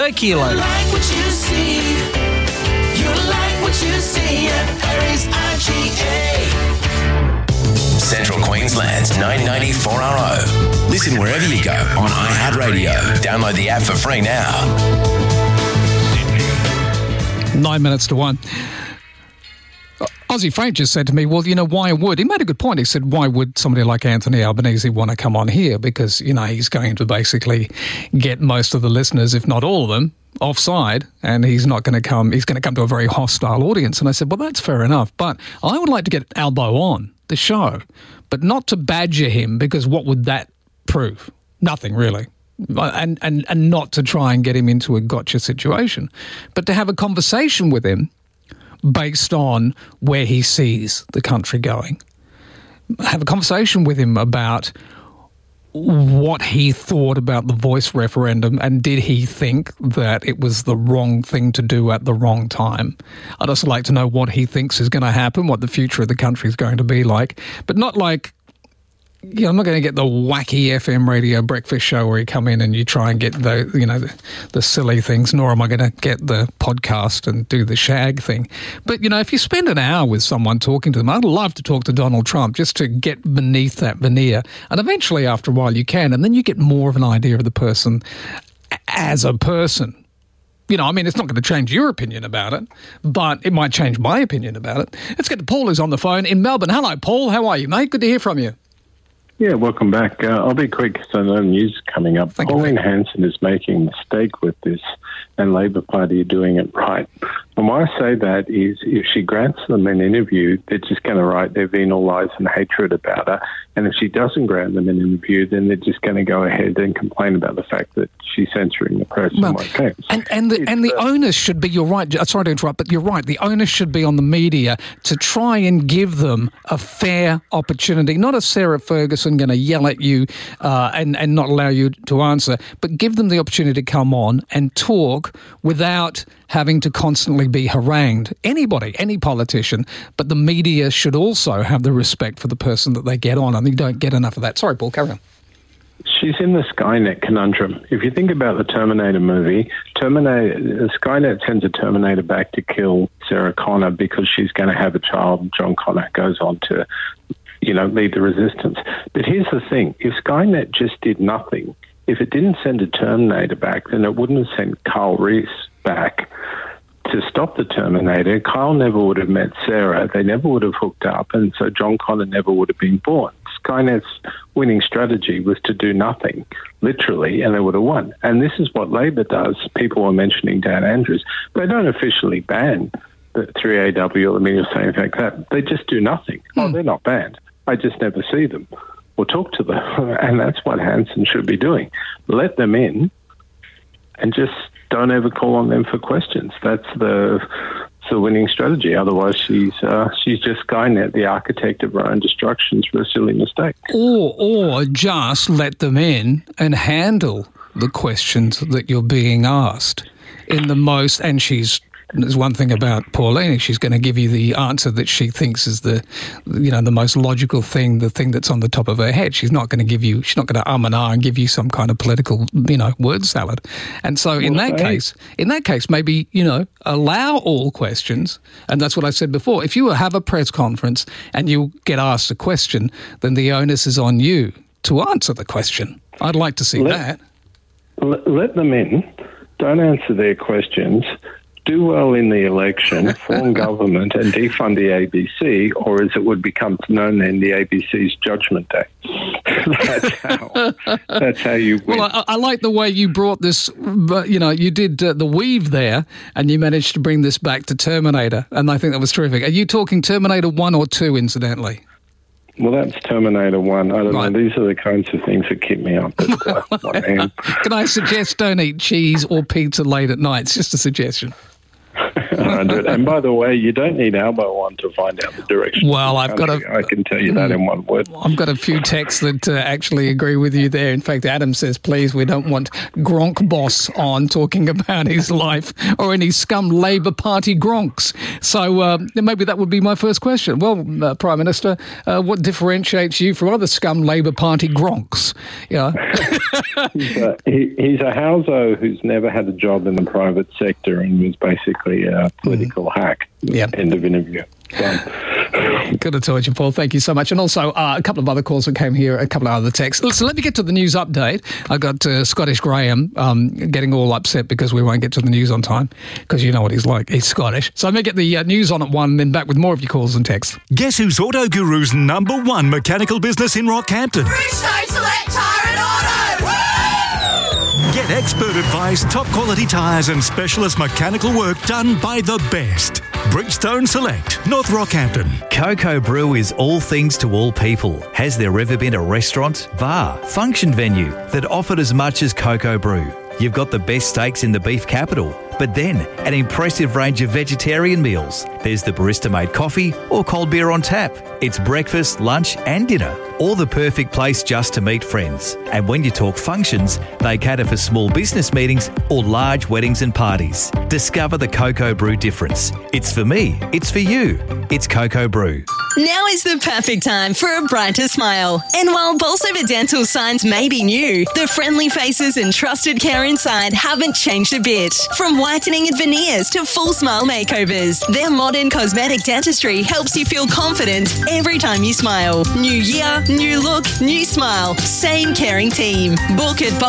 per kilo. You like what you see. You like what you see at Perry's IGA. Central Queensland's 990-4RO. Listen wherever you go on iHeartRadio. Download the app for free now. 9 minutes to 1. Aussie Frank just said to me, well, why would... He made a good point. He said, why would somebody like Anthony Albanese want to come on here? Because, he's going to basically get most of the listeners, if not all of them, offside, and he's going to come to a very hostile audience. And I said, well, that's fair enough. But I would like to get Albo on the show, but not to badger him, because what would that prove? Nothing, really. And not to try and get him into a gotcha situation, but to have a conversation with him based on where he sees the country going. Have a conversation with him about what he thought about the voice referendum, and did he think that it was the wrong thing to do at the wrong time. I'd also like to know what he thinks is going to happen, what the future of the country is going to be like, but not like... I'm not going to get the wacky FM radio breakfast show where you come in and you try and get the silly things, nor am I going to get the podcast and do the shag thing. But, if you spend an hour with someone talking to them, I'd love to talk to Donald Trump just to get beneath that veneer. And eventually, after a while, you can. And then you get more of an idea of the person as a person. It's not going to change your opinion about it, but it might change my opinion about it. Let's get to Paul, who's on the phone in Melbourne. Hello, Paul. How are you, mate? Good to hear from you. Yeah, welcome back. I'll be quick because I know the news is coming up. Pauline Hanson is making a mistake with this, and Labor Party are doing it right. And why I say that is, if she grants them an interview, they're just going to write their venal lies and hatred about her. And if she doesn't grant them an interview, then they're just going to go ahead and complain about the fact that she's censoring the press and what counts. And the onus should be, you're right, sorry to interrupt, but you're right, the onus should be on the media to try and give them a fair opportunity, not a Sarah Ferguson going to yell at you and not allow you to answer, but give them the opportunity to come on and talk without having to constantly be harangued. Anybody, any politician, but the media should also have the respect for the person that they get on, and you don't get enough of that. Sorry, Paul, carry on. She's in the Skynet conundrum. If you think about the Terminator movie, Skynet sends a Terminator back to kill Sarah Connor because she's going to have a child. John Connor goes on to, lead the resistance. But here's the thing. If Skynet just did nothing, if it didn't send a Terminator back, then it wouldn't have sent Carl Reese back to stop the Terminator. Kyle never would have met Sarah. They never would have hooked up, and so John Connor never would have been born. Skynet's winning strategy was to do nothing, literally, and they would have won. And this is what Labor does. People were mentioning Dan Andrews. They don't officially ban the 3AW or the media saying like that. They just do nothing. Oh, they're not banned. I just never see them or talk to them. And that's what Hanson should be doing. Let them in and just don't ever call on them for questions. That's the winning strategy. Otherwise, she's just Skynet, the architect of her own destruction, through a silly mistake. Or just let them in and handle the questions that you're being asked in the most. And there's one thing about Pauline, she's going to give you the answer that she thinks is the most logical thing, the thing that's on the top of her head. She's not going to and ah and give you some kind of political, word salad. And so in that case, maybe, allow all questions. And that's what I said before. If you have a press conference and you get asked a question, then the onus is on you to answer the question. I'd like to see that. Let them in. Don't answer their questions. Do well in the election, form government, and defund the ABC, or as it would become known then, the ABC's Judgment Day. That's how you win. Well, I like the way you brought this, you did the weave there, and you managed to bring this back to Terminator, and I think that was terrific. Are you talking Terminator 1 or 2, incidentally? Well, that's Terminator 1. I don't know. These are the kinds of things that keep me up at 1 a.m. Can I suggest don't eat cheese or pizza late at night? It's just a suggestion. 100. And by the way, you don't need Albo on to find out the direction. Well, I can tell you that in one word. I've got a few texts that actually agree with you there. In fact, Adam says, please, we don't want Gronk Boss on talking about his life or any scum Labour Party Gronks. So maybe that would be my first question. Well, Prime Minister, what differentiates you from other scum Labour Party Gronks? Yeah. He's a houso who's never had a job in the private sector and was basically a political hack. Yep. End of interview. Good to talk to you, Paul. Thank you so much. And also a couple of other calls that came here, a couple of other texts. So let me get to the news update. I got Scottish Graham getting all upset because we won't get to the news on time, because you know what he's like. He's Scottish. So let me get the news on at 1 and then back with more of your calls and texts. Guess who's Auto Guru's #1 mechanical business in Rockhampton? Bridgestone Select Tyre and Auto! Woo! Get expert advice, top quality tyres and specialist mechanical work done by the best. Bridgestone Select, North Rockhampton. Cocoa Brew is all things to all people. Has there ever been a restaurant, bar, function venue that offered as much as Cocoa Brew? You've got the best steaks in the beef capital, but then an impressive range of vegetarian meals. There's the barista-made coffee or cold beer on tap. It's breakfast, lunch and dinner, or the perfect place just to meet friends. And when you talk functions, they cater for small business meetings or large weddings and parties. Discover the Cocoa Brew difference. It's for me, it's for you. It's Cocoa Brew. Now is the perfect time for a brighter smile. And while Bolsover Dental signs may be new, the friendly faces and trusted care inside haven't changed a bit. From whitening and veneers to full smile makeovers, their modern cosmetic dentistry helps you feel confident every time you smile. New year, new look, new smile. Same caring team. Book at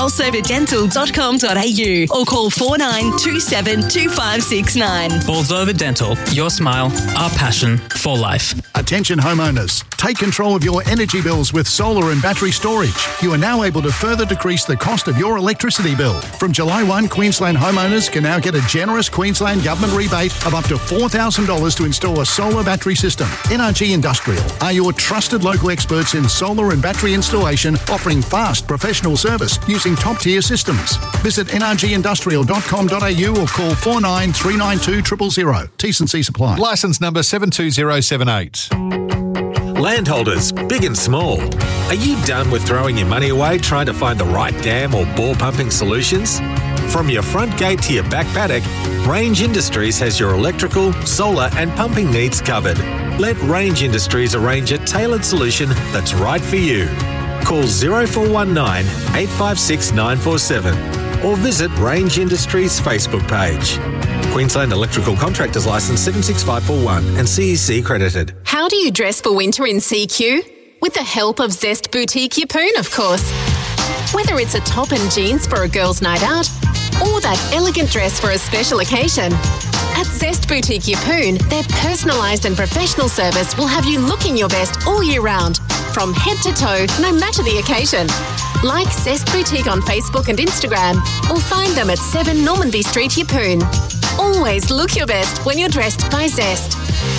bolsoverdental.com.au or call 4927 2569. Bolsover Dental, your smile, our passion for life. Attention homeowners, take control of your energy bills with solar and battery storage. You are now able to further decrease the cost of your electricity bill. From July 1, Queensland homeowners can now get a generous Queensland Government rebate of up to $4,000 to install a solar battery system. NRG Industrial are your trusted local experts in solar and battery installation, offering fast professional service using top-tier systems. Visit nrgindustrial.com.au or call 49392000. T&C supply. Licence number 72078. Landholders, big and small, are you done with throwing your money away trying to find the right dam or bore pumping solutions? From your front gate to your back paddock, Range Industries has your electrical, solar and pumping needs covered. Let Range Industries arrange a tailored solution that's right for you. Call 0419 856 947 or visit Range Industries Facebook page. Queensland Electrical Contractors Licence 76541 and CEC credited. How do you dress for winter in CQ? With the help of Zest Boutique Yeppoon, of course. Whether it's a top and jeans for a girl's night out or that elegant dress for a special occasion, at Zest Boutique Yeppoon, their personalised and professional service will have you looking your best all year round, from head to toe, no matter the occasion. Like Zest Boutique on Facebook and Instagram, or find them at 7 Normanby Street, Yeppoon. Always look your best when you're dressed by Zest.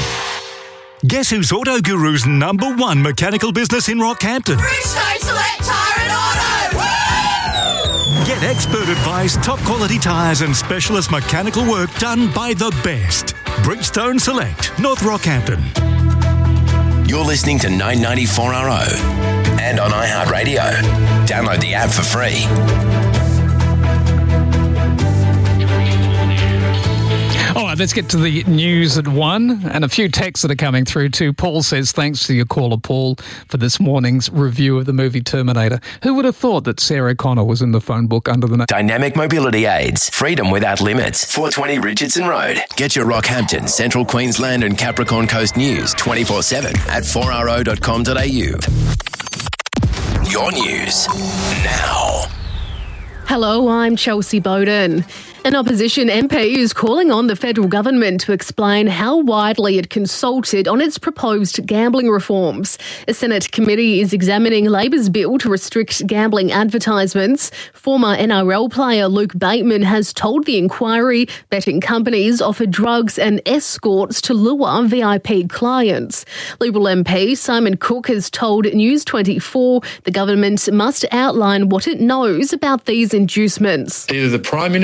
Guess who's Auto Guru's #1 mechanical business in Rockhampton? Bridgestone Select Tyre and Auto! Woo! Get expert advice, top quality tyres and specialist mechanical work done by the best. Bridgestone Select, North Rockhampton. You're listening to 994RO and on iHeartRadio. Download the app for free. All right, let's get to the news at 1 and a few texts that are coming through too. Paul says, thanks to your caller, Paul, for this morning's review of the movie Terminator. Who would have thought that Sarah Connor was in the phone book under the name? Dynamic Mobility Aids. Freedom without limits. 420 Richardson Road. Get your Rockhampton, Central Queensland and Capricorn Coast news 24/7 at 4ro.com.au. Your news now. Hello, I'm Chelsea Bowden. An opposition MP is calling on the federal government to explain how widely it consulted on its proposed gambling reforms. A Senate committee is examining Labor's bill to restrict gambling advertisements. Former NRL player Luke Bateman has told the inquiry betting companies offer drugs and escorts to lure VIP clients. Liberal MP Simon Cook has told News 24 the government must outline what it knows about these inducements. Either the Prime Minister and the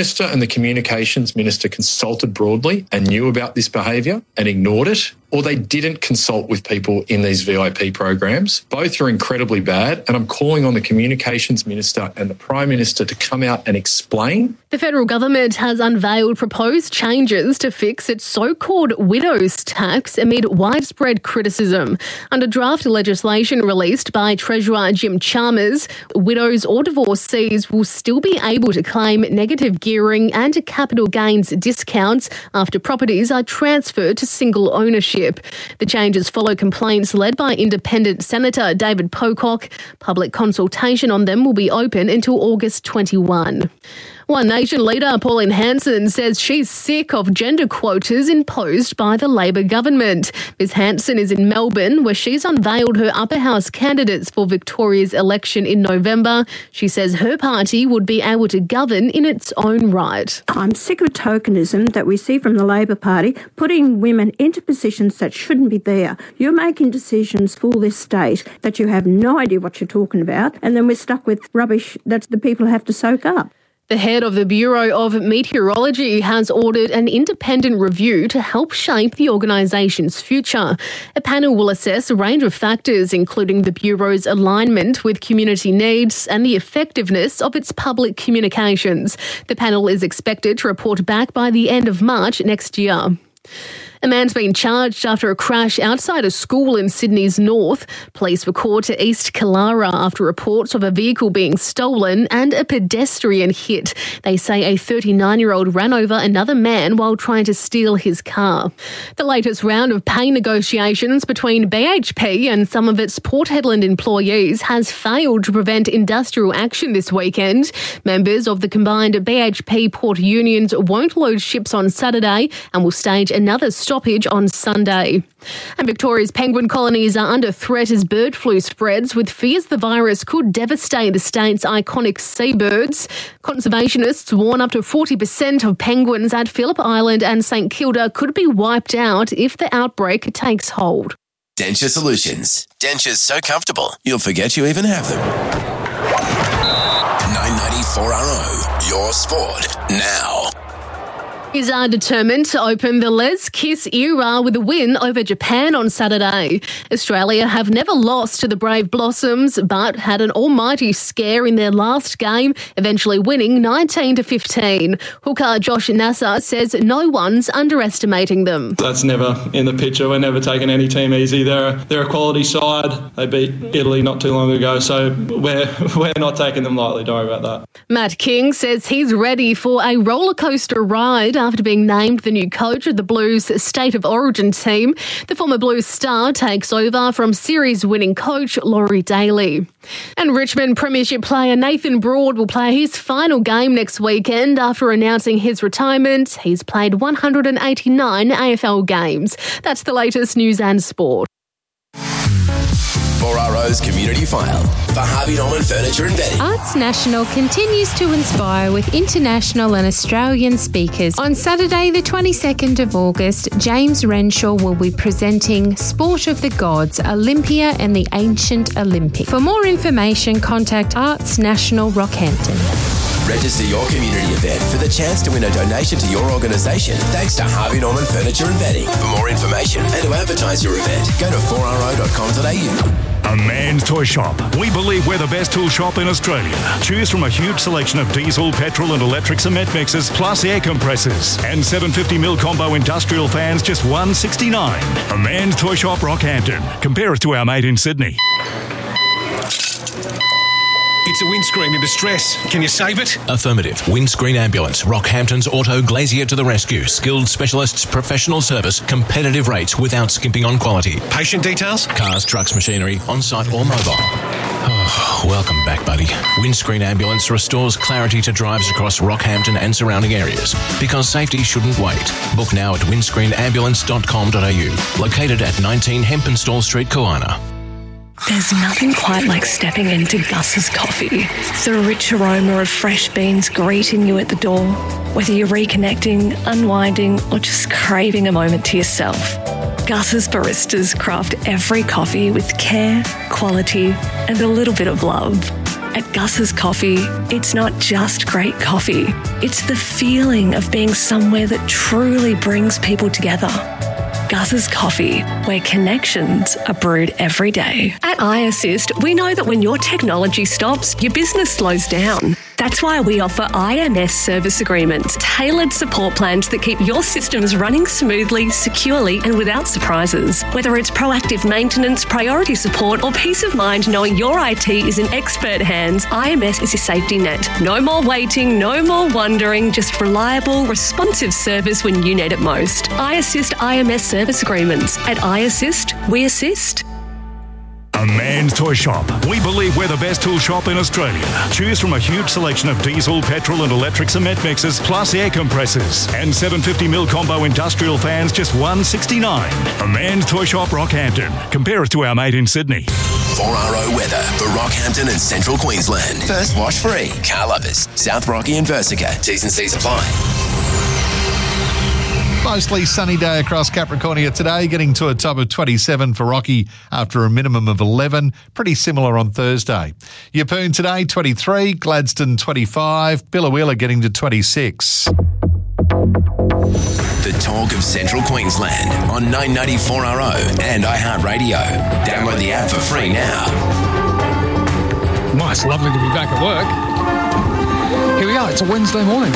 Communications Minister consulted broadly and knew about this behaviour and ignored it, or they didn't consult with people in these VIP programs. Both are incredibly bad, and I'm calling on the Communications Minister and the Prime Minister to come out and explain. The federal government has unveiled proposed changes to fix its so-called widows tax amid widespread criticism. Under draft legislation released by Treasurer Jim Chalmers, widows or divorcees will still be able to claim negative gearing and capital gains discounts after properties are transferred to single ownership. The changes follow complaints led by Independent Senator David Pocock. Public consultation on them will be open until August 21. One Nation leader, Pauline Hanson, says she's sick of gender quotas imposed by the Labor government. Ms Hanson is in Melbourne, where she's unveiled her upper house candidates for Victoria's election in November. She says her party would be able to govern in its own right. I'm sick of tokenism that we see from the Labor Party, putting women into positions that shouldn't be there. You're making decisions for this state that you have no idea what you're talking about, and then we're stuck with rubbish that the people have to soak up. The head of the Bureau of Meteorology has ordered an independent review to help shape the organisation's future. A panel will assess a range of factors, including the Bureau's alignment with community needs and the effectiveness of its public communications. The panel is expected to report back by the end of March next year. A man's been charged after a crash outside a school in Sydney's north. Police were called to East Killara after reports of a vehicle being stolen and a pedestrian hit. They say a 39-year-old ran over another man while trying to steal his car. The latest round of pay negotiations between BHP and some of its Port Hedland employees has failed to prevent industrial action this weekend. Members of the combined BHP Port unions won't load ships on Saturday and will stage another stoppage on Sunday. And Victoria's penguin colonies are under threat as bird flu spreads, with fears the virus could devastate the state's iconic seabirds. Conservationists warn up to 40% of penguins at Phillip Island and St Kilda could be wiped out if the outbreak takes hold. Denture Solutions. Dentures so comfortable, you'll forget you even have them. 994RO, your sport, now. Is determined to open the Les Kiss era with a win over Japan on Saturday. Australia have never lost to the Brave Blossoms, but had an almighty scare in their last game, eventually winning 19-15. Hooker Josh Nasser says no one's underestimating them. That's never in the picture. We're never taking any team easy. They're a quality side. They beat Italy not too long ago, so we're not taking them lightly. Don't worry about that. Matt King says he's ready for a rollercoaster ride after being named the new coach of the Blues State of Origin team. The former Blues star takes over from series-winning coach Laurie Daly. And Richmond Premiership player Nathan Broad will play his final game next weekend after announcing his retirement. He's played 189 AFL games. That's the latest news and sport. 4RO's Community File for Harvey Norman Furniture and Bedding. Arts National continues to inspire with international and Australian speakers. On Saturday, the 22nd of August, James Renshaw will be presenting Sport of the Gods, Olympia and the Ancient Olympic. For more information, contact Arts National Rockhampton. Register your community event for the chance to win a donation to your organisation thanks to Harvey Norman Furniture and Bedding. For more information and to advertise your event, go to 4ro.com.au. A Man's Toy Shop. We believe we're the best tool shop in Australia. Choose from a huge selection of diesel, petrol and electric cement mixers, plus air compressors. And 750mm combo industrial fans, just $169. A Man's Toy Shop, Rockhampton. Compare us to our mate in Sydney. It's a windscreen in distress. Can you save it? Affirmative. Windscreen Ambulance. Rockhampton's Auto Glazier to the rescue. Skilled specialists, professional service, competitive rates without skimping on quality. Patient details? Cars, trucks, machinery, on-site or mobile. Oh, welcome back, buddy. Windscreen Ambulance restores clarity to drives across Rockhampton and surrounding areas. Because safety shouldn't wait. Book now at windscreenambulance.com.au. Located at 19 Hempenstall Street, Koana. There's nothing quite like stepping into Gus's Coffee. The rich aroma of fresh beans greeting you at the door. Whether you're reconnecting, unwinding, or just craving a moment to yourself, Gus's baristas craft every coffee with care, quality, and a little bit of love. At Gus's Coffee, it's not just great coffee. It's the feeling of being somewhere that truly brings people together. Gus's Coffee, where connections are brewed every day. At iAssist, we know that when your technology stops, your business slows down. That's why we offer IMS service agreements, tailored support plans that keep your systems running smoothly, securely, and without surprises. Whether it's proactive maintenance, priority support, or peace of mind knowing your IT is in expert hands, IMS is your safety net. No more waiting, no more wondering, just reliable, responsive service when you need it most. iAssist IMS service agreements. At iAssist, we assist. A Man's Toy Shop. We believe we're the best tool shop in Australia. Choose from a huge selection of diesel, petrol and electric cement mixers, plus air compressors. And 750mm combo industrial fans, just $169. A Man's Toy Shop, Rockhampton. Compare us to our mate in Sydney. 4RO weather for Rockhampton and Central Queensland. First wash free. Car lovers. South Rocky and Versica. T's and C's apply. Mostly sunny day across Capricornia today, getting to a top of 27 for Rocky after a minimum of 11. Pretty similar on Thursday. Yeppoon today, 23. Gladstone, 25. Billawheeler getting to 26. The talk of Central Queensland on 994RO and iHeartRadio. Download the app for free now. Nice, lovely to be back at work. Here we are, it's a Wednesday morning.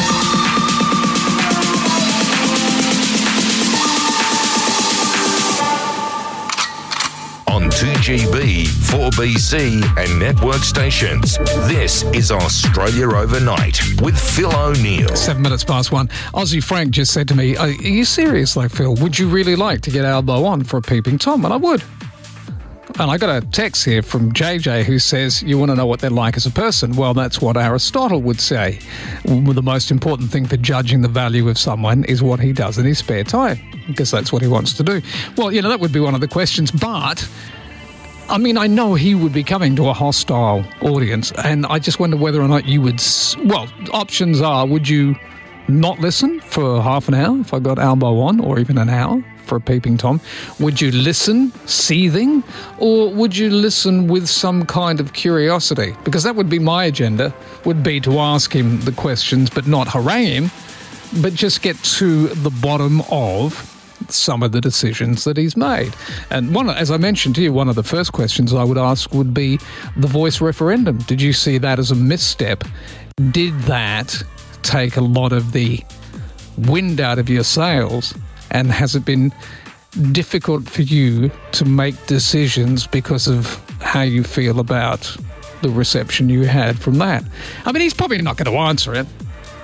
On 2GB, 4BC and network stations. This is Australia Overnight with Phil O'Neill. 7 minutes past 1. Aussie Frank just said to me, are you serious, like, Phil? Would you really like to get Albo on for a Peeping Tom? And I would. And I got a text here from JJ who says, you want to know what they're like as a person? Well, that's what Aristotle would say. The most important thing for judging the value of someone is what he does in his spare time, because that's what he wants to do. Well, you know, that would be one of the questions, but I mean, I know he would be coming to a hostile audience, and I just wonder whether or not you would, well, options are, would you not listen for half an hour if I got Albo on, or even an hour for a Peeping Tom? Would you listen seething, or would you listen with some kind of curiosity? Because that would be my agenda, would be to ask him the questions but not harangue him, but just get to the bottom of some of the decisions that he's made. And one, as I mentioned to you, one of the first questions I would ask would be the voice referendum. Did you see that as a misstep? Did that take a lot of the wind out of your sails? And has it been difficult for you to make decisions because of how you feel about the reception you had from that? I mean, he's probably not going to answer it.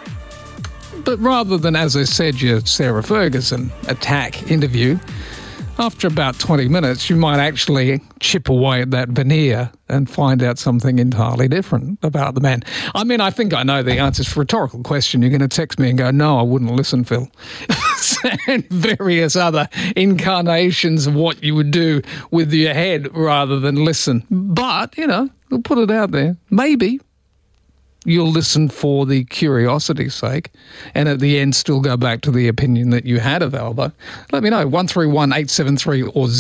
But rather than, as I said, your Sarah Ferguson attack interview, after about 20 minutes, you might actually chip away at that veneer and find out something entirely different about the man. I mean, I think I know the answer to a rhetorical question. You're going to text me and go, no, I wouldn't listen, Phil. And various other incarnations of what you would do with your head rather than listen. But, you know, we'll put it out there. Maybe you'll listen for the curiosity's sake and at the end still go back to the opinion that you had of Albo. Let me know, 131873 or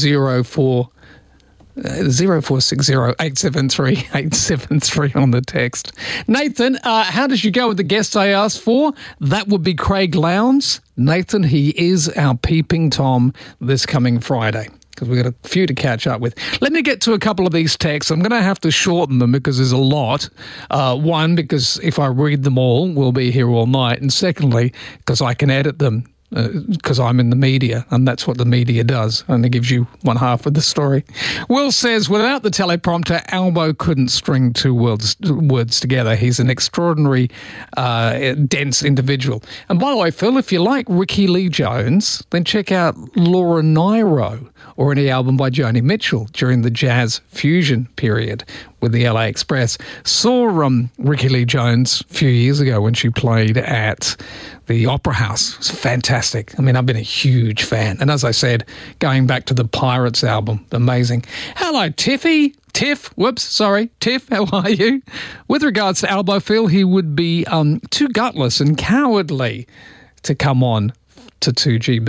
0460 873 873 on the text. Nathan, how did you go with the guest I asked for? That would be Craig Lowndes. Nathan, he is our Peeping Tom this coming Friday, because we've got a few to catch up with. Let me get to a couple of these texts. I'm going to have to shorten them because there's a lot. One, because if I read them all, we'll be here all night. And secondly, because I can edit them, because I'm in the media, and that's what the media does. Only gives you one half of the story. Will says, without the teleprompter, Albo couldn't string two words together. He's an extraordinary, dense individual. And by the way, Phil, if you like Ricky Lee Jones, then check out Laura Nyro, or any album by Joni Mitchell during the jazz fusion period with the LA Express. Saw Ricky Lee Jones a few years ago when she played at the Opera House. It was fantastic. I mean, I've been a huge fan. And as I said, going back to the Pirates album, amazing. Hello, Tiffy. Tiff, how are you? With regards to Albo, Phil, he would be too gutless and cowardly to come on to 2GB.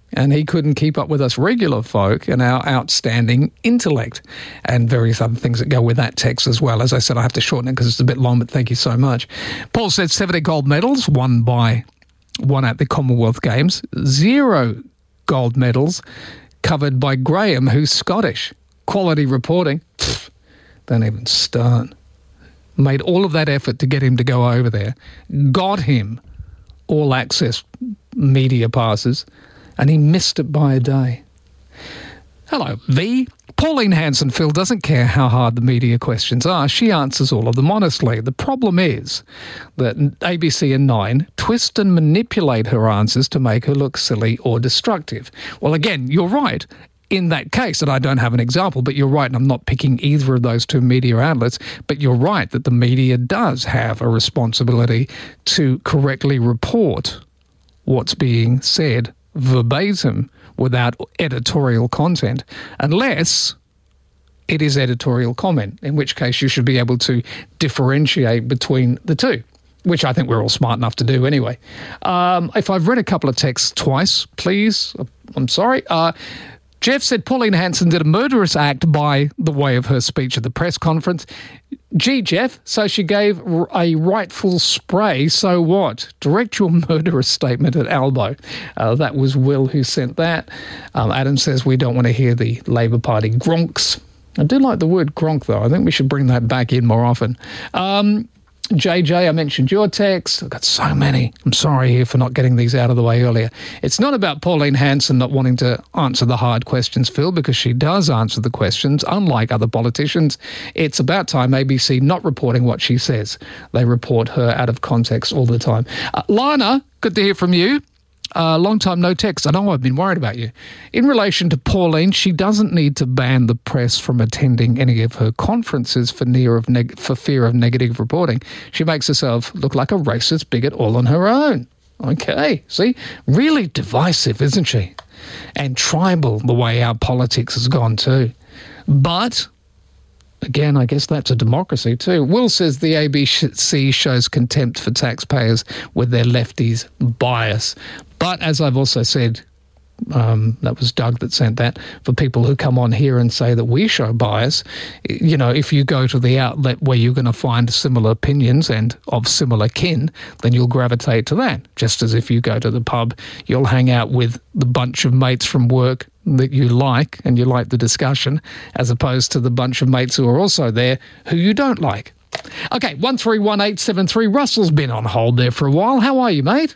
and he couldn't keep up with us regular folk and our outstanding intellect and various other things that go with that text as well. As I said, I have to shorten it because it's a bit long, but thank you so much. Paul said 70 gold medals won at the Commonwealth Games, 0 gold medals covered by Graham, who's Scottish. Quality reporting. Pfft, don't even start. Made all of that effort to get him to go over there, got him all access media passes, and he missed it by a day. Hello, V. Pauline Hanson-Phil doesn't care how hard the media questions are. She answers all of them honestly. The problem is that ABC and Nine twist and manipulate her answers to make her look silly or destructive. Well, again, you're right in that case, and I don't have an example, but you're right, and I'm not picking either of those two media outlets, but you're right that the media does have a responsibility to correctly report what's being said verbatim without editorial content, unless it is editorial comment, in which case you should be able to differentiate between the two, which I think we're all smart enough to do anyway. If I've read a couple of texts twice, please, I'm sorry. Jeff said Pauline Hanson did a murderous act by the way of her speech at the press conference. Gee, Jeff, so she gave a rightful spray, so what? Direct your murderous statement at Albo. That was Will who sent that. Adam says we don't want to hear the Labor Party gronks. I do like the word gronk, though. I think we should bring that back in more often. JJ, I mentioned your text. I've got so many. I'm sorry here for not getting these out of the way earlier. It's not about Pauline Hanson not wanting to answer the hard questions, Phil, because she does answer the questions, unlike other politicians. It's about time ABC not reporting what she says. They report her out of context all the time. Lana, good to hear from you. Long time no text. I know I've been worried about you. In relation to Pauline, she doesn't need to ban the press from attending any of her conferences for fear of negative reporting. She makes herself look like a racist bigot all on her own. Okay, see? Really divisive, isn't she? And tribal, the way our politics has gone too. But again, I guess that's a democracy too. Will says the ABC shows contempt for taxpayers with their lefties bias. But as I've also said, that was Doug that sent that, for people who come on here and say that we show bias, you know, if you go to the outlet where you're going to find similar opinions and of similar kin, then you'll gravitate to that. Just as if you go to the pub, you'll hang out with the bunch of mates from work that you like and you like the discussion, as opposed to the bunch of mates who are also there who you don't like. Okay, 131873. Russell's been on hold there for a while. How are you, mate?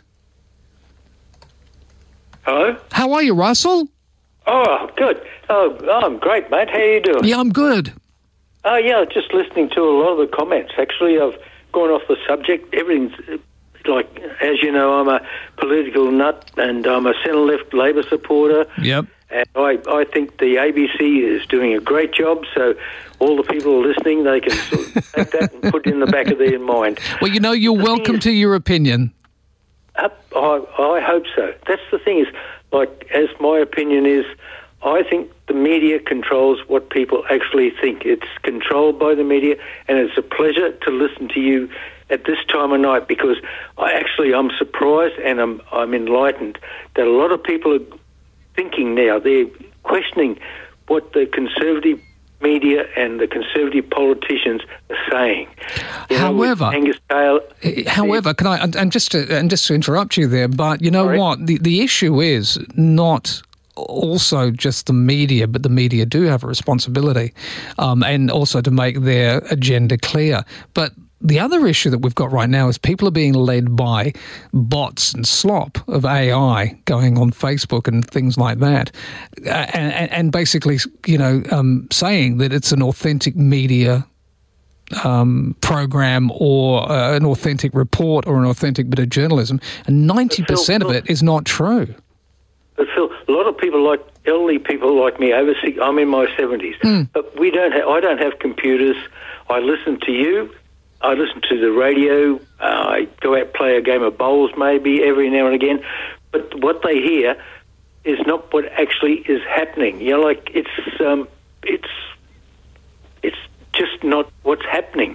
Hello? How are you, Russell? Oh, good. Oh, I'm great, mate. How are you doing? Yeah, I'm good. Oh, yeah, just listening to a lot of the comments. Actually, I've gone off the subject. Everything's, like, as you know, I'm a political nut and I'm a centre-left Labor supporter. Yep. And I think the ABC is doing a great job, so all the people listening, they can sort of take that and put it in the back of their mind. Well, you know, you're welcome to your opinion. I hope so. That's the thing is, like, as my opinion is, I think the media controls what people actually think. It's controlled by the media, and it's a pleasure to listen to you at this time of night, because I'm surprised and I'm enlightened that a lot of people are thinking now, they're questioning what the Conservative media and the Conservative politicians are saying. However, can I and just to interrupt you there, but you know what? The issue is not also just the media, but the media do have a responsibility, and also to make their agenda clear. But the other issue that we've got right now is people are being led by bots and slop of AI going on Facebook and things like that, and basically, you know, saying that it's an authentic media program or an authentic report or an authentic bit of journalism, and 90% of it is not true. But Phil, a lot of people, like elderly people like me, over 60, I'm in my 70s, but I don't have computers. I listen to you. I listen to the radio. I go out play a game of bowls maybe every now and again. But what they hear is not what actually is happening. You know, like it's just not what's happening.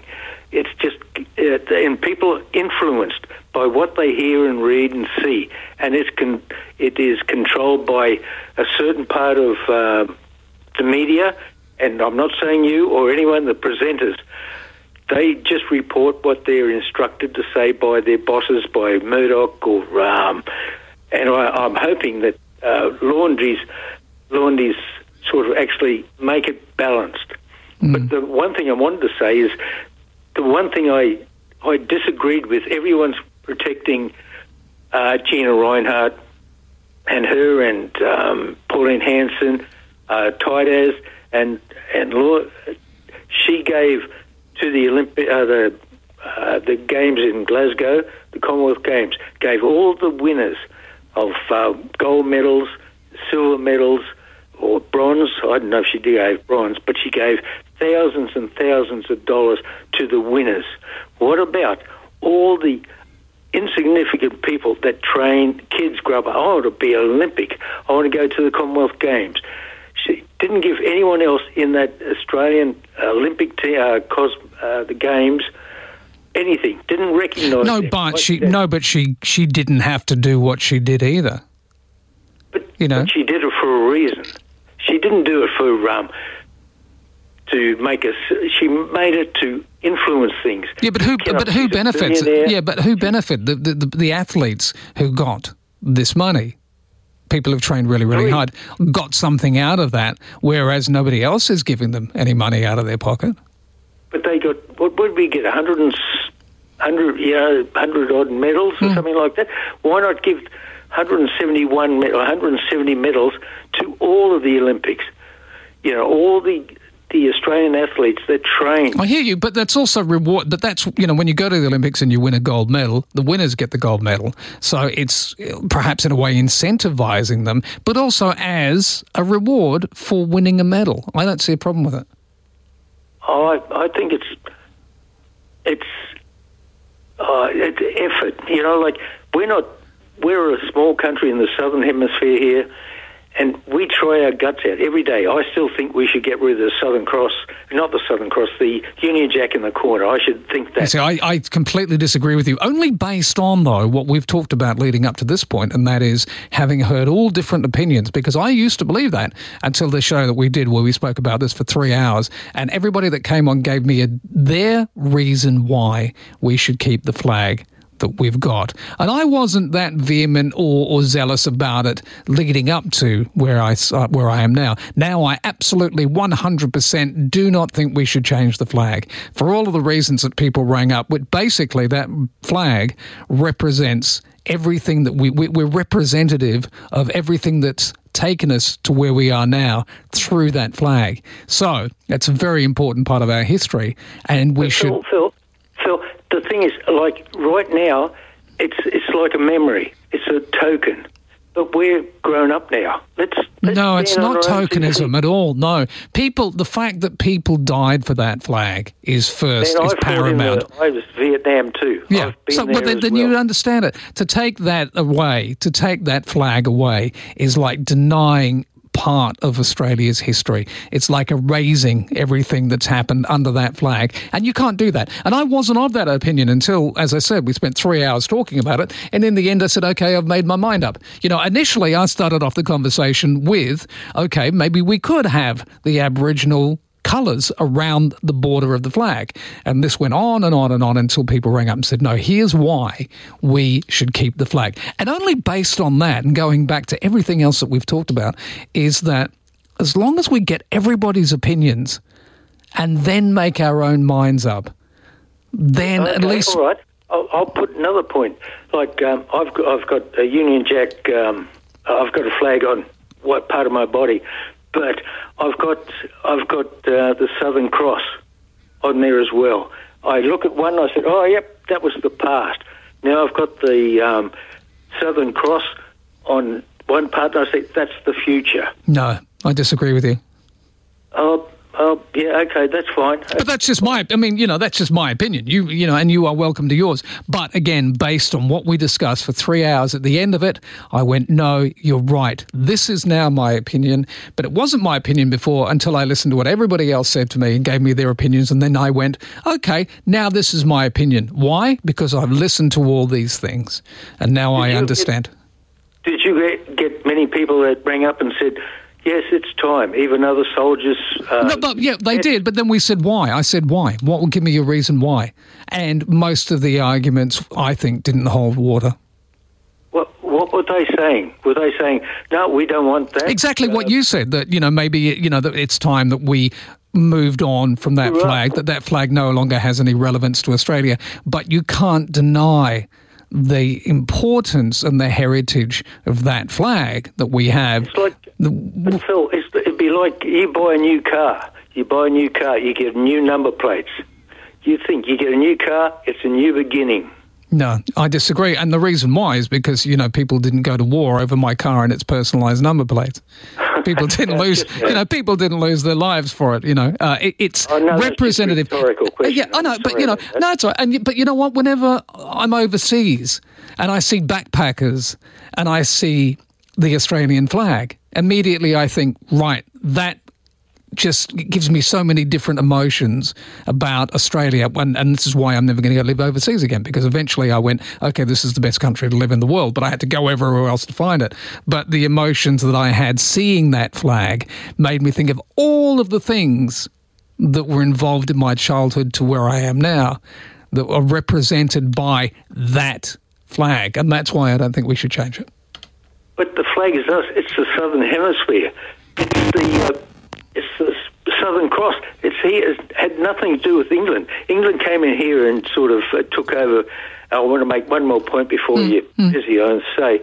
It's just, and people are influenced by what they hear and read and see, and it is controlled by a certain part of the media. And I'm not saying you or anyone, the presenters. They just report what they're instructed to say by their bosses, by Murdoch, or and I'm hoping that Laundries sort of actually make it balanced. But the one thing I wanted to say is the one thing I disagreed with. Everyone's protecting Gina Reinhardt and her and Pauline Hanson, Tidaz, and she gave to the the games in Glasgow, the Commonwealth Games, gave all the winners of gold medals, silver medals, or bronze. I don't know if she gave bronze, but she gave thousands and thousands of dollars to the winners. What about all the insignificant people that train kids grow up? I want to be Olympic. I want to go to the Commonwealth Games. She didn't give anyone else in that Australian Olympic team, the Games, anything. Didn't recognise. But she didn't have to do what she did either. But she did it for a reason. She didn't do it for to make us. She made it to influence things. Yeah, but who benefits? Yeah, but who benefit? The athletes who got this money. People who've trained really, really hard got something out of that, whereas nobody else is giving them any money out of their pocket. But they got, what did we get, 100 odd medals or something like that? Why not give 170 medals to all of the Olympics? All the Australian athletes that train. I hear you, but that's also reward. But that's, when you go to the Olympics and you win a gold medal, the winners get the gold medal. So it's perhaps in a way incentivising them, but also as a reward for winning a medal. I don't see a problem with it. I think it's effort. We're a small country in the Southern Hemisphere here, and we try our guts out every day. I still think we should get rid of the Southern Cross, not the Southern Cross, the Union Jack in the corner. I should think that. See, I completely disagree with you, only based on, though, what we've talked about leading up to this point, and that is having heard all different opinions, because I used to believe that until the show that we did where we spoke about this for 3 hours, and everybody that came on gave me their reason why we should keep the flag that we've got. And I wasn't that vehement or zealous about it leading up to where I am now. Now I absolutely 100% do not think we should change the flag for all of the reasons that people rang up. But basically, that flag represents everything that we're representative of everything that's taken us to where we are now through that flag. So it's a very important part of our history, and we should... Phil, the thing is, like right now, it's like a memory. It's a token. But we're grown up now. No, it's not tokenism at all. No, the fact that people died for that flag is paramount. I was Vietnam too. Yeah, then you understand it. To take that flag away is like denying part of Australia's history. It's like erasing everything that's happened under that flag, and you can't do that. And I wasn't of that opinion until, as I said, we spent 3 hours talking about it, and in the end I said, okay, I've made my mind up. Initially I started off the conversation with, okay, maybe we could have the Aboriginal colours around the border of the flag. And this went on and on and on until people rang up and said, no, here's why we should keep the flag. And only based on that, and going back to everything else that we've talked about, is that as long as we get everybody's opinions and then make our own minds up, then at least... All right. I'll put another point. Like, I've got a Union Jack, I've got a flag on what part of my body, but I've got the Southern Cross on there as well. I look at one and I said, oh, yep, that was the past. Now I've got the Southern Cross on one part and I said, that's the future. No, I disagree with you. Yeah, okay, that's fine. But that's just that's just my opinion. And you are welcome to yours. But again, based on what we discussed for 3 hours, at the end of it, I went, no, you're right. This is now my opinion. But it wasn't my opinion before until I listened to what everybody else said to me and gave me their opinions. And then I went, okay, now this is my opinion. Why? Because I've listened to all these things. And now I understand. Did you get many people that rang up and said, yes, it's time, even other soldiers... they did, but then we said why. I said why. What will give me a reason why? And most of the arguments, I think, didn't hold water. What were they saying? Were they saying, no, we don't want that? Exactly what you said, that, maybe, that it's time that we moved on from that flag, that flag no longer has any relevance to Australia. But you can't deny the importance and the heritage of that flag that we have. It's like, Phil, it'd be like you buy a new car. You buy a new car, you get new number plates. You think you get a new car, it's a new beginning. No, I disagree. And the reason why is because, people didn't go to war over my car and its personalised number plates. People didn't lose, people didn't lose their lives for it, It's representative. Yeah, I know, but, no, it's all right. But you know what? Whenever I'm overseas and I see backpackers and I see the Australian flag, immediately I think, right, that just gives me so many different emotions about Australia, and this is why I'm never going to go live overseas again, because eventually I went, okay, this is the best country to live in the world, but I had to go everywhere else to find it. But the emotions that I had seeing that flag made me think of all of the things that were involved in my childhood to where I am now that are represented by that flag, and that's why I don't think we should change it. But the flag is us. It's the Southern Hemisphere. It's the Southern Cross. It's here. It had nothing to do with England. England came in here and sort of took over. I want to make one more point before you're busy, I say.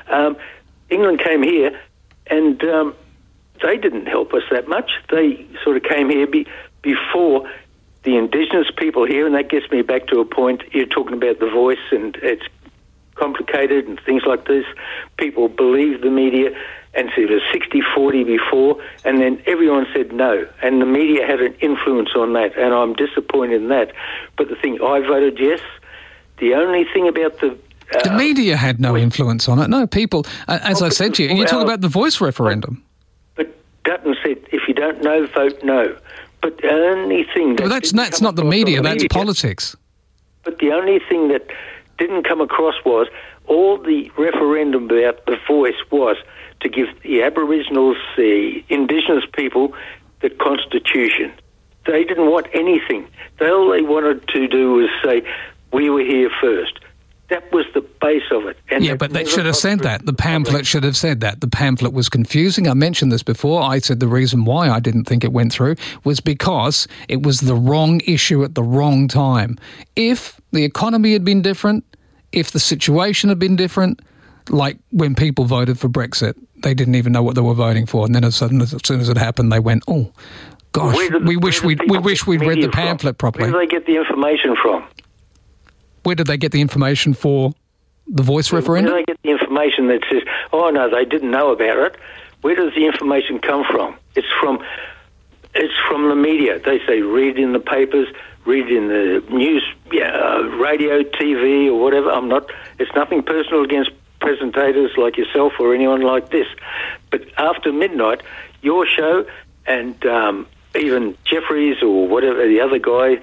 England came here and they didn't help us that much. They sort of came here before the Indigenous people here, and that gets me back to a point. You're talking about the voice, and it's complicated and things like this. People believe the media and said it was 60-40 before, and then everyone said no, and the media had an influence on that, and I'm disappointed in that. But the thing, I voted yes. The only thing about the media had no influence on it. No, people, as I said to you, and you talk about the voice referendum. But Dutton said, if you don't know, vote no. But the only thing... Well, that's not the media, that's politics. But the only thing that didn't come across was all the referendum about the voice was to give the Aboriginals, the Indigenous people, the Constitution. They didn't want anything. All they wanted to do was say, we were here first. That was the base of it. And but they should have said that. The pamphlet should have said that. The pamphlet was confusing. I mentioned this before. I said the reason why I didn't think it went through was because it was the wrong issue at the wrong time. If the economy had been different, if the situation had been different, like when people voted for Brexit, they didn't even know what they were voting for. And then as soon as it happened, they went, oh, gosh, we wish we'd read the pamphlet properly. Where did they get the information from? Where did they get the information for the voice referendum? Where did they get the information that says, oh, no, they didn't know about it? Where does the information come from? It's from the media. They say read in the papers, read in the news, radio, TV, or whatever. It's nothing personal against presentators like yourself or anyone like this. But after midnight, your show and even Jeffries or whatever, the other guy...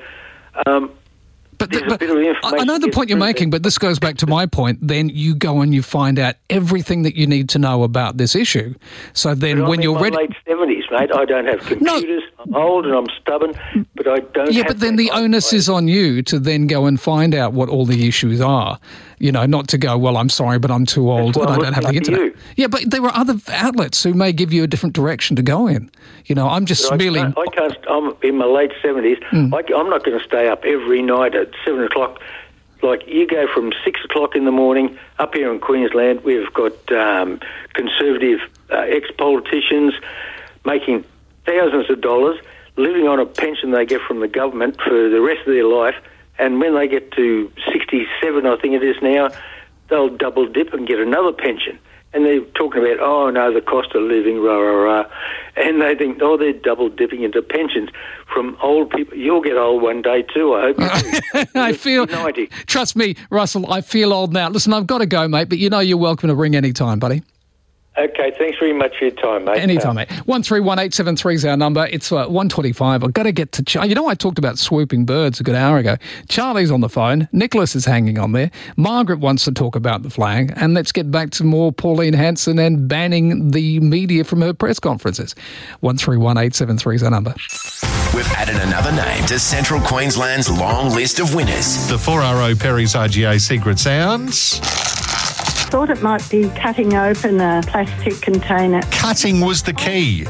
But I know the point you're making, but this goes back to my point. Then you go and you find out everything that you need to know about this issue. So then when you're ready... I'm in my late 70s, mate. I don't have computers. I'm old and I'm stubborn, but I don't have... Yeah, but then the onus is on you to then go and find out what all the issues are. Not to go, well, I'm sorry, but I'm too old and I don't have the internet. Yeah, but there are other outlets who may give you a different direction to go in. I'm just merely... I'm in my late 70s. I'm not going to stay up every night at 7 o'clock. Like, you go from 6 o'clock in the morning up here in Queensland. We've got conservative ex-politicians making thousands of dollars, living on a pension they get from the government for the rest of their life. And when they get to 67, I think it is now, they'll double dip and get another pension. and they're talking about, oh, no, the cost of living, rah, rah, rah. And they think, oh, they're double dipping into pensions from old people. You'll get old one day too, I hope you do. I feel, 90. Trust me, Russell, I feel old now. Listen, I've got to go, mate, but you know you're welcome to ring any time, buddy. Okay, thanks very much for your time, mate. Anytime, mate. 131873 is our number. It's 1:25. I've got to get to... I talked about swooping birds a good hour ago. Charlie's on the phone. Nicholas is hanging on there. Margaret wants to talk about the flag. And let's get back to more Pauline Hanson and banning the media from her press conferences. 131873 is our number. We've added another name to Central Queensland's long list of winners. The 4RO Perry's RGA Secret Sounds. Thought it might be cutting open a plastic container. Cutting was the key.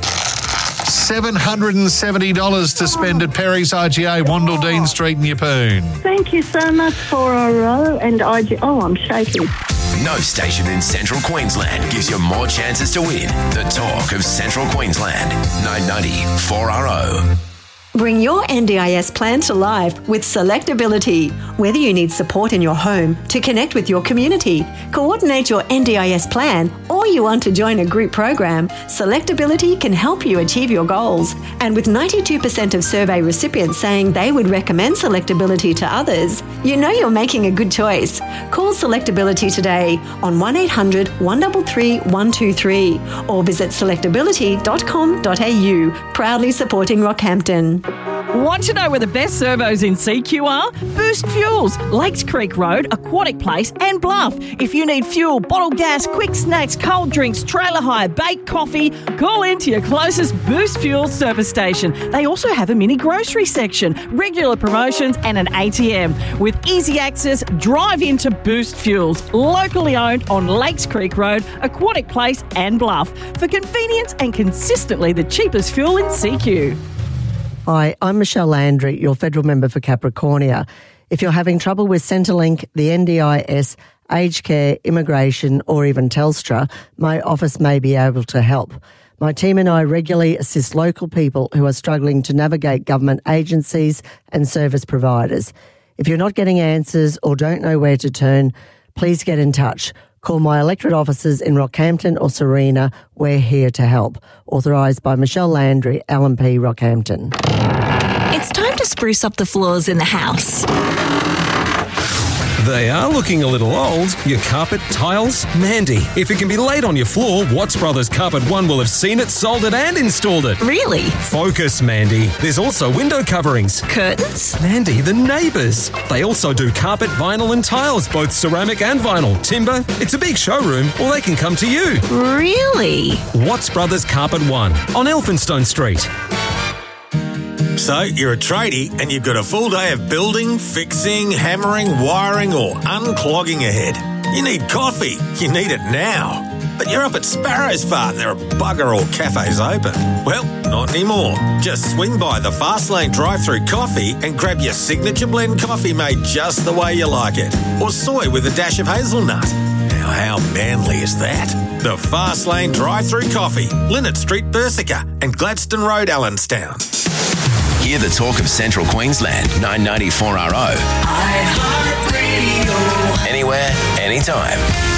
$770 to spend at Perry's RGA, Wandle Street in Yeppoon. Thank you so much, 4RO and IG. Oh, I'm shaking. No station in Central Queensland gives you more chances to win. The talk of Central Queensland. 990 4RO. Bring your NDIS plan to life with Selectability. Whether you need support in your home, to connect with your community, coordinate your NDIS plan, or you want to join a group program, Selectability can help you achieve your goals. And with 92% of survey recipients saying they would recommend Selectability to others, you know you're making a good choice. Call Selectability today on 1800 133 123 or visit selectability.com.au. Proudly supporting Rockhampton. Want to know where the best servos in CQ are? Boost Fuels, Lakes Creek Road, Aquatic Place and Bluff. If you need fuel, bottled gas, quick snacks, cold drinks, trailer hire, baked coffee, call into your closest Boost Fuels service station. They also have a mini grocery section, regular promotions and an ATM. With easy access, drive into Boost Fuels, locally owned on Lakes Creek Road, Aquatic Place and Bluff. For convenience and consistently the cheapest fuel in CQ. Hi, I'm Michelle Landry, your federal member for Capricornia. If you're having trouble with Centrelink, the NDIS, aged care, immigration or even Telstra, my office may be able to help. My team and I regularly assist local people who are struggling to navigate government agencies and service providers. If you're not getting answers or don't know where to turn, please get in touch. Call my electorate offices in Rockhampton or Serena. We're here to help. Authorised by Michelle Landry, LNP Rockhampton. It's time to spruce up the floors in the house. They are looking a little old. Your carpet, tiles, Mandy. If it can be laid on your floor, Watts Brothers Carpet One will have seen it, sold it and installed it. Really? Focus, Mandy. There's also window coverings. Curtains? Mandy, the neighbours. They also do carpet, vinyl and tiles, both ceramic and vinyl. Timber. It's a big showroom, or they can come to you. Really? Watts Brothers Carpet One on Elphinstone Street. So, you're a tradie and you've got a full day of building, fixing, hammering, wiring or unclogging ahead. You need coffee. You need it now. But you're up at Sparrows Farm. There are bugger all cafes open. Well, not anymore. Just swing by the Fastlane drive-through coffee and grab your signature blend coffee made just the way you like it. Or soy with a dash of hazelnut. Now, how manly is that? The Fastlane drive-through coffee. Linnet Street, Bersica and Gladstone Road, Allenstown. Hear the talk of Central Queensland, 990 4RO. iHeartRadio. Anywhere, anytime.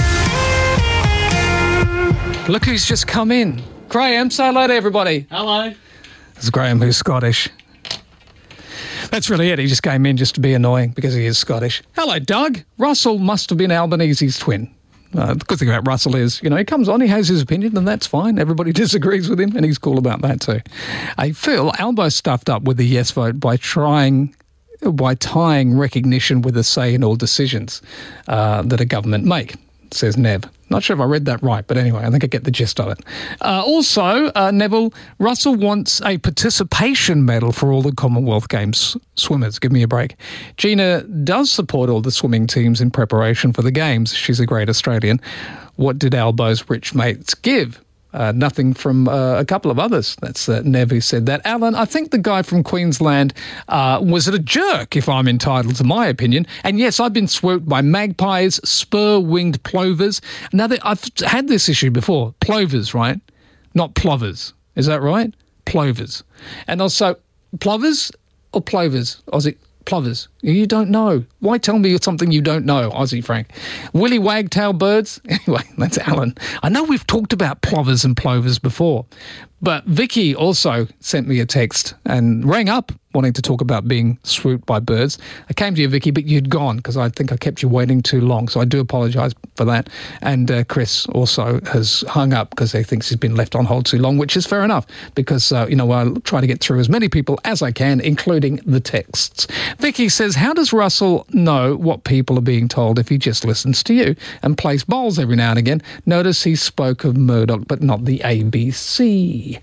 Look who's just come in. Graham, say hello to everybody. Hello. It's Graham, who's Scottish. That's really it. He just came in just to be annoying because he is Scottish. Hello, Doug. Russell must have been Albanese's twin. The good thing about Russell is, he comes on, he has his opinion, and that's fine. Everybody disagrees with him, and he's cool about that too. Phil, Albo stuffed up with the yes vote by tying recognition with a say in all decisions that a government make, says Nev. Not sure if I read that right, but anyway, I think I get the gist of it. Also, Neville, Russell wants a participation medal for all the Commonwealth Games swimmers. Give me a break. Gina does support all the swimming teams in preparation for the Games. She's a great Australian. What did Albo's rich mates give? Nothing from a couple of others. That's Nev who said that. Alan, I think the guy from Queensland was a jerk, if I'm entitled to my opinion. And yes, I've been swooped by magpies, spur-winged plovers. Now, I've had this issue before. Plovers, right? Not plovers. Is that right? Plovers. And also, plovers or plovers? Aussie, plovers. You don't know. Why tell me something you don't know, Aussie Frank? Willy wagtail birds? Anyway, that's Alan. I know we've talked about plovers and plovers before, but Vicky also sent me a text and rang up wanting to talk about being swooped by birds. I came to you, Vicky, but you'd gone because I think I kept you waiting too long, so I do apologise for that. And Chris also has hung up because he thinks he's been left on hold too long, which is fair enough because, I'll try to get through as many people as I can, including the texts. Vicky says, how does Russell know what people are being told if he just listens to you and plays bowls every now and again? Notice he spoke of Murdoch, but not the ABC.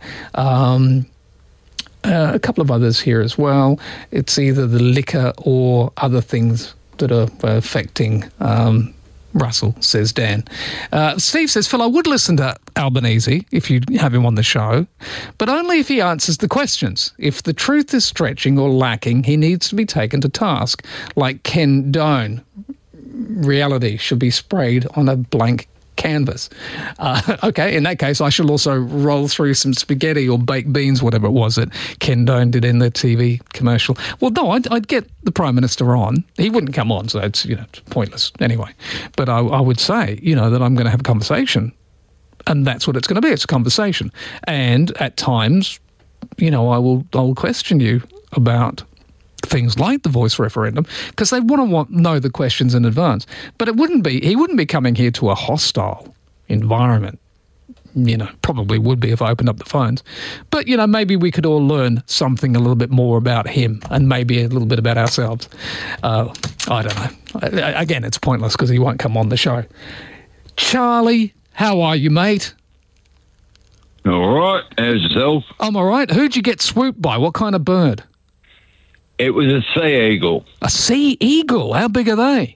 A couple of others here as well. It's either the liquor or other things that are affecting Russell, says Dan. Steve says, Phil, I would listen to Albanese if you have him on the show, but only if he answers the questions. If the truth is stretching or lacking, he needs to be taken to task, like Ken Doan. Reality should be sprayed on a blank canvas. Okay, in that case, I shall also roll through some spaghetti or baked beans, whatever it was that Ken Doan did in the TV commercial. Well, no, I'd get the Prime Minister on. He wouldn't come on, so it's pointless anyway. But I would say, that I'm going to have a conversation, and that's what it's going to be. It's a conversation. And at times, I will question you about things like the voice referendum because they want to know the questions in advance. But he wouldn't be coming here to a hostile environment. Probably would be if I opened up the phones. But, maybe we could all learn something a little bit more about him and maybe a little bit about ourselves. I don't know. Again, it's pointless because he won't come on the show. Charlie, how are you, mate? All right. How's yourself? I'm all right. Who'd you get swooped by? What kind of bird? It was a sea eagle. A sea eagle? How big are they?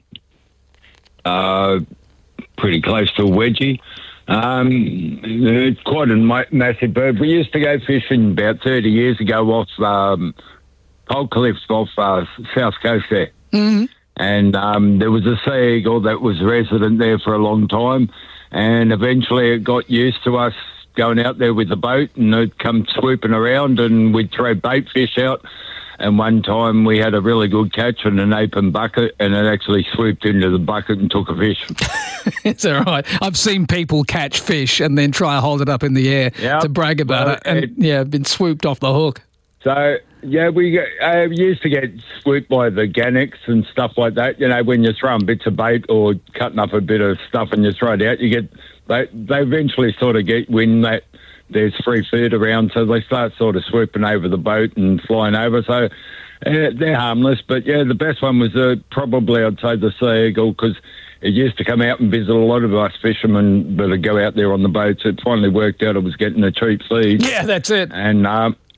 Pretty close to a wedgie. It's quite a massive bird. We used to go fishing about 30 years ago off Pole Cliffs off South Coast there. Mm-hmm. And there was a sea eagle that was resident there for a long time. And eventually it got used to us going out there with the boat and it'd come swooping around and we'd throw bait fish out. And one time we had a really good catch on an open bucket and it actually swooped into the bucket and took a fish. It's all right. I've seen people catch fish and then try to hold it up in the air to brag about it and, been swooped off the hook. So, we used to get swooped by the gannets and stuff like that. When you're throwing bits of bait or cutting up a bit of stuff and you throw it out, they eventually sort of get wind that there's free food around, so they start sort of swooping over the boat and flying over. So they're harmless. But, the best one was probably, I'd say, the sea eagle because it used to come out and visit a lot of us fishermen that would go out there on the boats. It finally worked out it was getting a cheap feed. Yeah, that's it. And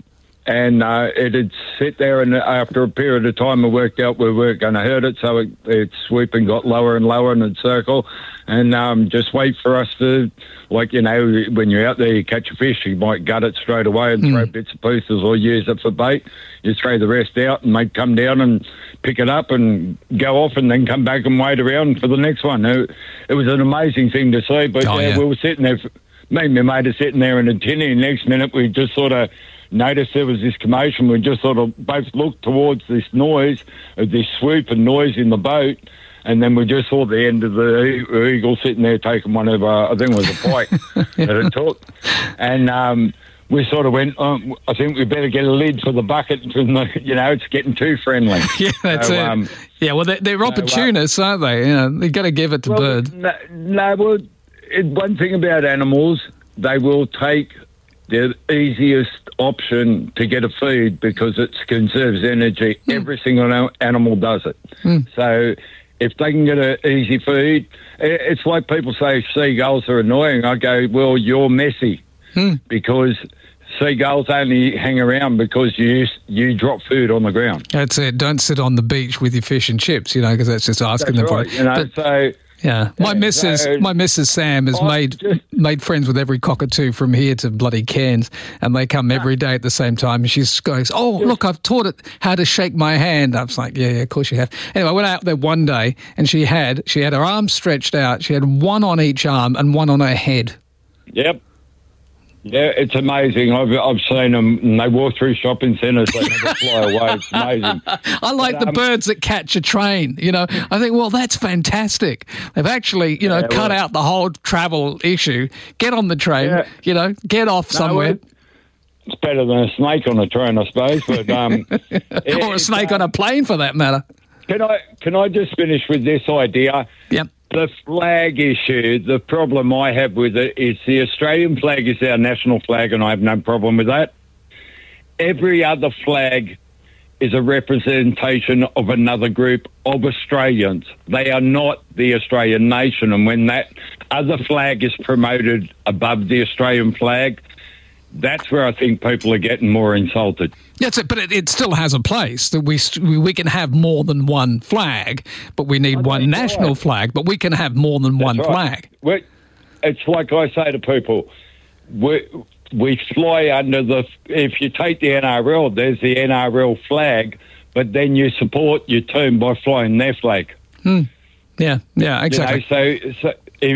it'd sit there, and after a period of time, it worked out we weren't going to hurt it, so its swooping got lower and lower in its circle, and just wait for us to, when you're out there, you catch a fish, you might gut it straight away and throw bits and pieces or use it for bait. You throw the rest out and they'd come down and pick it up and go off and then come back and wait around for the next one. It was an amazing thing to see, but we were sitting there, me and my mate are sitting there in a tinny, and next minute we just sort of noticed there was this commotion. We just sort of both looked towards this noise, this swoop and noise in the boat, and then we just saw the end of the eagle sitting there taking one of, I think it was a pike that it took. And we sort of went, I think we better get a lid for the bucket. It's getting too friendly. Yeah, that's it. Well, they're opportunists, aren't they? You've got to give it to birds. One thing about animals, they will take the easiest option to get a feed because it conserves energy. Every single animal does it. So if they can get an easy feed, it's like people say seagulls are annoying. I go, well, you're messy because seagulls only hang around because you drop food on the ground. That's it. Don't sit on the beach with your fish and chips, because that's just asking them for it. Yeah, my missus Sam has made friends with every cockatoo from here to bloody Cairns, and they come every day at the same time. And she goes, "Oh, look, I've taught it how to shake my hand." I was like, "Yeah, of course you have." Anyway, I went out there one day, and she had her arms stretched out. She had one on each arm and one on her head. Yep. Yeah, it's amazing. I've seen them, and they walk through shopping centres, they never fly away. It's amazing. I like the birds that catch a train, I think, well, that's fantastic. They've actually, cut out the whole travel issue. Get on the train, get off somewhere. It's better than a snake on a train, I suppose. But or a snake on a plane, for that matter. Can I just finish with this idea? Yep. The flag issue, the problem I have with it is the Australian flag is our national flag, and I have no problem with that. Every other flag is a representation of another group of Australians. They are not the Australian nation, and when that other flag is promoted above the Australian flag, that's where I think people are getting more insulted. That's it, but it still has a place that we can have more than one flag, but we need one national flag, but we can have more than one flag. It's like I say to people, we fly under if you take the NRL, there's the NRL flag, but then you support your team by flying their flag. Yeah, exactly. So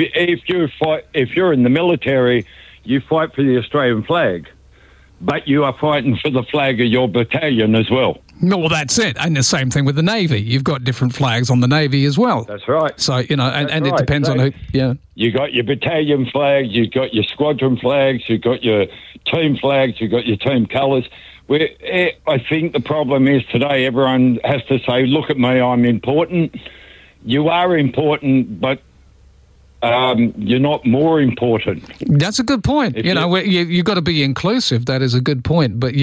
if you're in the military, you fight for the Australian flag, but you are fighting for the flag of your battalion as well. No, well, that's it. And the same thing with the Navy. You've got different flags on the Navy as well. That's right. So, and it depends on who, You got your battalion flags, you've got your squadron flags, you've got your team flags, you've got your team colours. I think the problem is today everyone has to say, look at me, I'm important. You are important, but you're not more important. That's a good point. You've got to be inclusive. That is a good point. But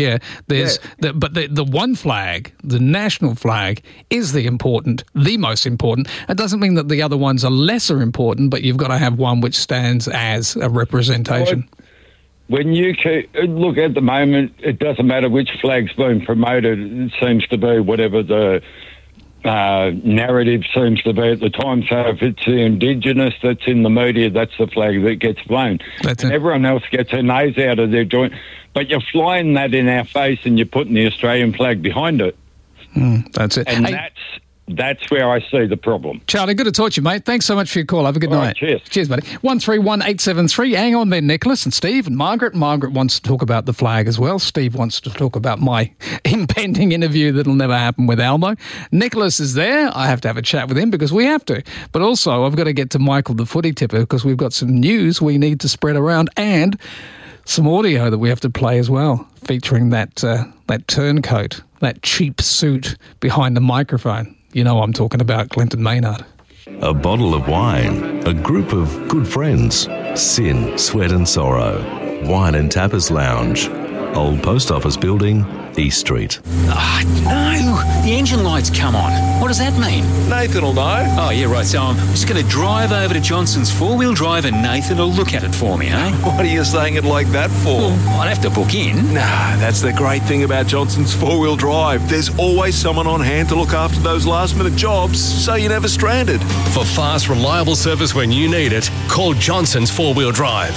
the one flag, the national flag, is the most important. It doesn't mean that the other ones are lesser important, but you've got to have one which stands as a representation. When you look at the moment, it doesn't matter which flag's being promoted. It seems to be whatever the narrative seems to be at the time. So if it's the Indigenous that's in the media, that's the flag that gets blown. And everyone else gets their nose out of their joint. But you're flying that in our face and you're putting the Australian flag behind it. That's it. And that's where I see the problem. Charlie, good to talk to you, mate. Thanks so much for your call. Have a good night. Cheers. Cheers, buddy. 131873. Hang on there, Nicholas and Steve and Margaret. Margaret wants to talk about the flag as well. Steve wants to talk about my impending interview that'll never happen with Almo. Nicholas is there. I have to have a chat with him because we have to. But also, I've got to get to Michael, the footy tipper, because we've got some news we need to spread around and some audio that we have to play as well, featuring that turncoat, that cheap suit behind the microphone. You know I'm talking about Clinton Maynard. A bottle of wine, a group of good friends, sin, sweat and sorrow, wine and tappers lounge, old post office building, East Street. No, the engine light's come on. What does that mean? Nathan will know. Oh, yeah, right. So I'm just going to drive over to Johnson's four-wheel drive and Nathan will look at it for me, eh? What are you saying it like that for? Well, I'd have to book in. Nah, that's the great thing about Johnson's four-wheel drive. There's always someone on hand to look after those last-minute jobs, so you're never stranded. For fast, reliable service when you need it, call Johnson's four-wheel drive,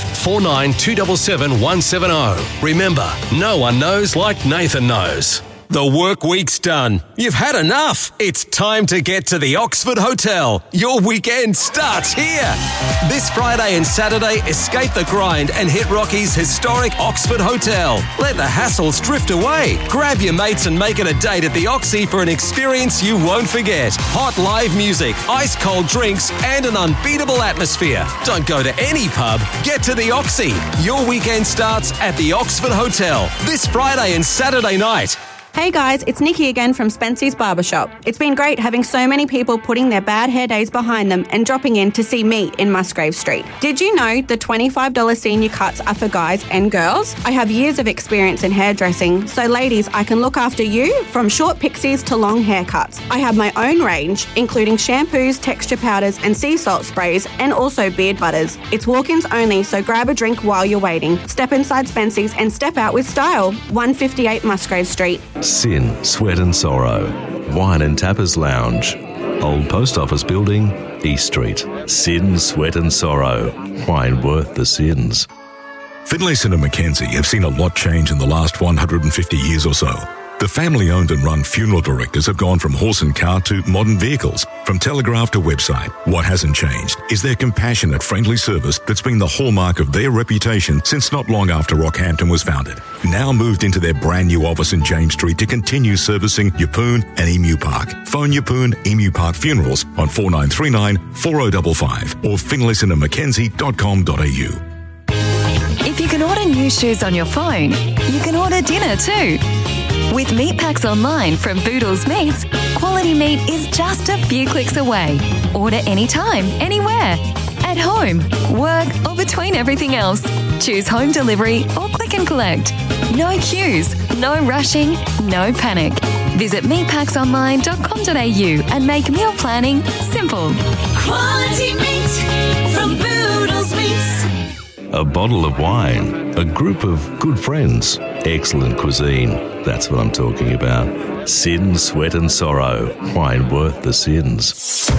49 170. Remember, no one knows like Nathan knows. The work week's done. You've had enough. It's time to get to the Oxford Hotel. Your weekend starts here. This Friday and Saturday, escape the grind and hit Rocky's historic Oxford Hotel. Let the hassles drift away. Grab your mates and make it a date at the Oxy for an experience you won't forget. Hot live music, ice cold drinks, and an unbeatable atmosphere. Don't go to any pub. Get to the Oxy. Your weekend starts at the Oxford Hotel this Friday and Saturday night. Hey guys, it's Nikki again from Spency's Barbershop. It's been great having so many people putting their bad hair days behind them and dropping in to see me in Musgrave Street. Did you know the $25 senior cuts are for guys and girls? I have years of experience in hairdressing, so ladies, I can look after you from short pixies to long haircuts. I have my own range, including shampoos, texture powders and sea salt sprays, and also beard butters. It's walk-ins only, so grab a drink while you're waiting. Step inside Spency's and step out with style. 158 Musgrave Street. Sin, sweat and sorrow, wine and tappers lounge, old post office building, East Street. Sin, sweat and sorrow, wine worth the sins. Finlayson and Mackenzie have seen a lot change in the last 150 years or so. The family-owned and run funeral directors have gone from horse and cart to modern vehicles, from telegraph to website. What hasn't changed is their compassionate, friendly service that's been the hallmark of their reputation since not long after Rockhampton was founded. Now moved into their brand new office in James Street to continue servicing Yeppoon and Emu Park. Phone Yeppoon Emu Park Funerals on 4939 4055 or finlayson@mackenzie.com.au. If you can order new shoes on your phone, you can order dinner too. With meat packs online from Boodles Meats, quality meat is just a few clicks away. Order anytime, anywhere. At home, work, or between everything else. Choose home delivery or click and collect. No queues, no rushing, no panic. Visit meatpacksonline.com.au and make meal planning simple. Quality meat from Boodles Meats. A bottle of wine, a group of good friends, excellent cuisine. That's what I'm talking about. Sin, Sweat and Sorrow. Wine worth the sins.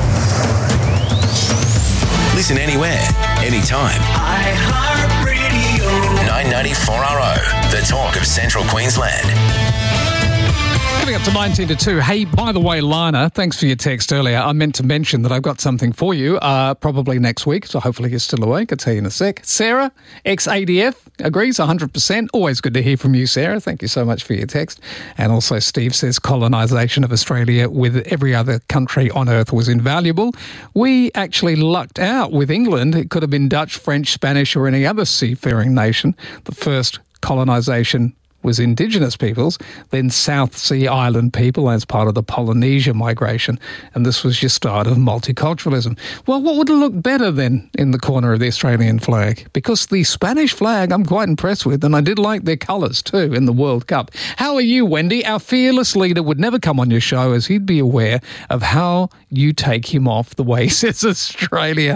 Listen anywhere, anytime. iHeartRadio. 994RO, the talk of Central Queensland. Coming up to 19 to 2. Hey, by the way, Lana, thanks for your text earlier. I meant to mention that I've got something for you probably next week, so hopefully you're still awake. I'll tell you in a sec. Sarah, ex-ADF, agrees 100%. Always good to hear from you, Sarah. Thank you so much for your text. And also Steve says colonisation of Australia with every other country on earth was invaluable. We actually lucked out with England. It could have been Dutch, French, Spanish or any other seafaring nation. The first colonisation was Indigenous peoples, then South Sea Island people as part of the Polynesia migration, and this was your start of multiculturalism. Well, what would look better then in the corner of the Australian flag? Because the Spanish flag I'm quite impressed with, and I did like their colours too in the World Cup. How are you, Wendy? Our fearless leader would never come on your show as he'd be aware of how you take him off the way he says Australia.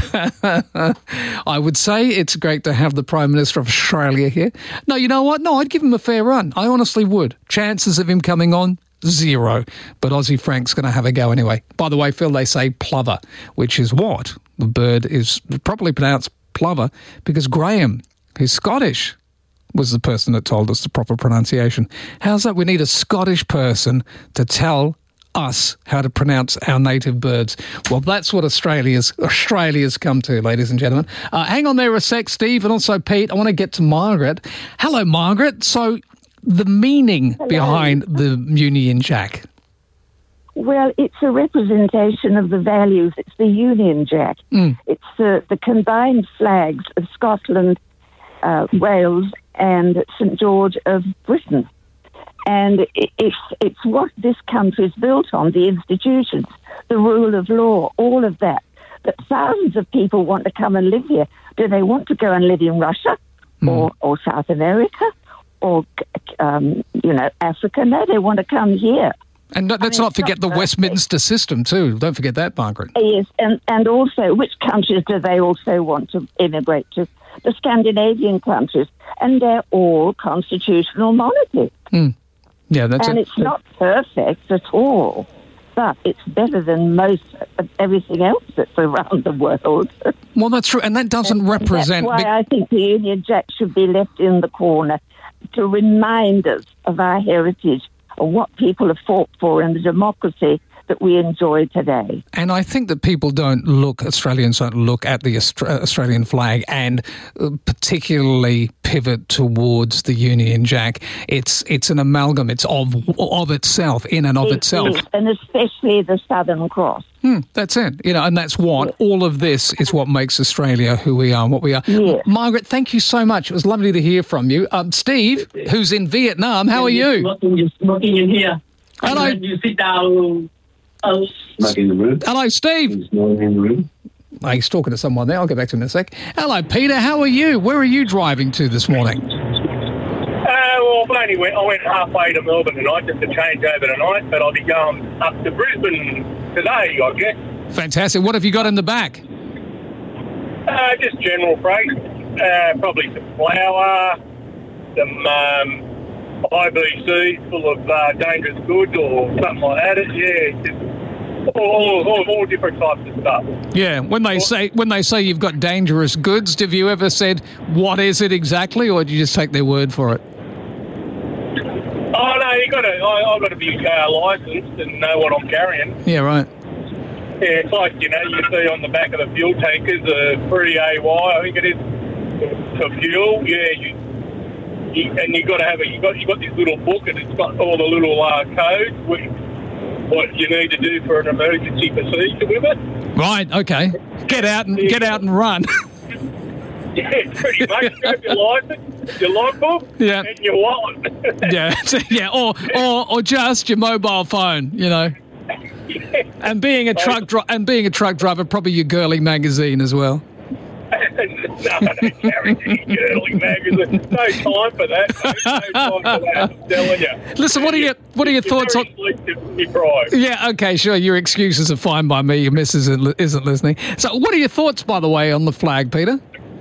I would say it's great to have the Prime Minister of Australia here. No, you know what? No, I'd give him a fair run. I honestly would. Chances of him coming on, 0. But Aussie Frank's going to have a go anyway. By the way, Phil, they say plover, which is what? The bird is properly pronounced plover because Graham, who's Scottish, was the person that told us the proper pronunciation. How's that? We need a Scottish person to tell us how to pronounce our native birds. Well, that's what Australia's come to, ladies and gentlemen. Hang on there a sec, Steve, and also Pete. I want to get to Margaret. Hello, Margaret. So the meaning behind the Union Jack? Well, it's a representation of the values. It's the Union Jack. It's the combined flags of Scotland, Wales and St George of Britain. And it's what this country's built on, the institutions, the rule of law, all of that. But thousands of people want to come and live here. Do they want to go and live in Russia or South America or, Africa? No, they want to come here. And let's not forget the Westminster system too. Don't forget that, Margaret. Yes, and also which countries do they also want to immigrate to? The Scandinavian countries. And they're all constitutional monarchies. Yeah, that's and it's not perfect at all, but it's better than most of everything else that's around the world. Well, that's true, and that doesn't represent... That's why I think the Union Jack should be left in the corner to remind us of our heritage, of what people have fought for and the democracy that we enjoy today. And I think that Australians don't look at the Australian flag and particularly pivot towards the Union Jack. It's an amalgam. It's of itself, in and of itself. Is, and especially the Southern Cross. That's it. And that's what all of this is what makes Australia who we are and what we are. Yes. Margaret, thank you so much. It was lovely to hear from you. Steve, who's in Vietnam, how are you? Smoking in here. Hello. You sit down. Not in the room. Hello, Steve. He's not in the room. He's talking to someone there. I'll get back to him in a sec. Hello, Peter. How are you? Where are you driving to this morning? Well, I went halfway to Melbourne tonight just to change over tonight, but I'll be going up to Brisbane today, I guess. Fantastic. What have you got in the back? Just general freight. Probably some flour, some IBC full of dangerous goods or something like that. Just all different types of stuff. Yeah, when they say you've got dangerous goods, have you ever said what is it exactly, or do you just take their word for it? Oh no, you got to. I've got to be licensed and know what I'm carrying. Yeah, right. Yeah, it's like, you see on the back of the fuel tankers, 3AY, I think it is, for fuel. Yeah, and you got to have you got this little book, and it's got all the little codes, what you need to do for an emergency procedure with it. Right. Okay. Get out and run. Yeah, pretty much. Grab your license, your logbook, Yeah. and your wallet. Yeah. Or just your mobile phone. And being a truck driver, probably your girly magazine as well. No, carry girly magazine. No time for that. Mate. No time for that. I'm telling you. Listen, what are your thoughts on? Yeah, okay, sure. Your excuses are fine by me. Your missus isn't listening. So, what are your thoughts, by the way, on the flag, Peter?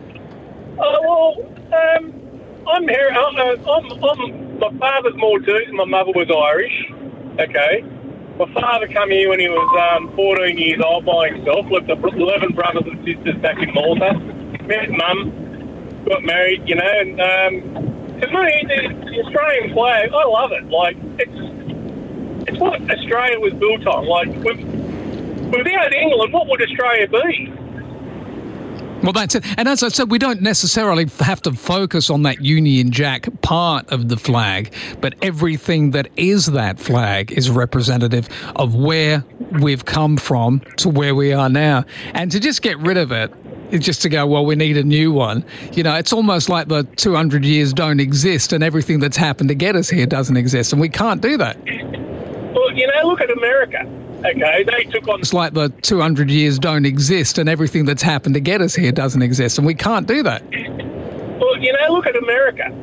I'm here. My father's Maltese. My mother was Irish. Okay. My father came here when he was 14 years old by himself. Left 11 brothers and sisters back in Malta. Met Mum. Got married. And to me, the Australian flag, I love it. Like it's what Australia was built on. Like without England, what would Australia be? Well, that's it. And as I said, we don't necessarily have to focus on that Union Jack part of the flag, but everything that is that flag is representative of where we've come from to where we are now. And to just get rid of it, is just to go, well, we need a new one. It's almost like the 200 years don't exist and everything that's happened to get us here doesn't exist. And we can't do that. Well, look at America. Okay, they took on... It's like the 200 years don't exist and everything that's happened to get us here doesn't exist, and we can't do that. Well, look at America.